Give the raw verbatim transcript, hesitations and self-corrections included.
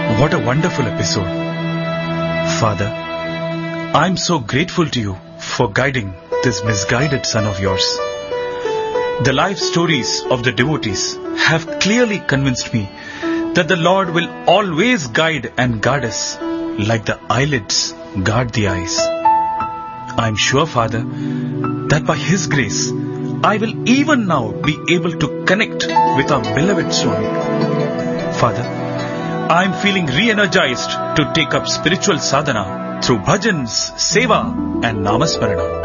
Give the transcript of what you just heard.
What a wonderful episode. Father, I'm so grateful to you for guiding this misguided son of yours. The life stories of the devotees have clearly convinced me that the Lord will always guide and guard us like the eyelids guard the eyes. I'm sure, Father, that by His grace, I will even now be able to connect with our beloved Swami. Father, I'm feeling re-energized to take up spiritual sadhana through bhajans, seva and namasmarana.